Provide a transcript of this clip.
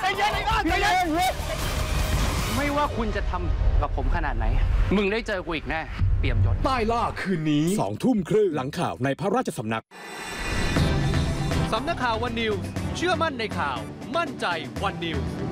เย็นไอ้ก้อนใจเย็นไม่ว่าคุณจะทำกับผมขนาดไหนมึงได้เจอกูอีกแน่เปี่ยมยศใต้ล่าคืนนี้2 ทุ่มครึ่งหลังข่าวในพระราชสำนักสำนักข่าววันนิวส์เชื่อมั่นในข่าวมั่นใจวันนิวส์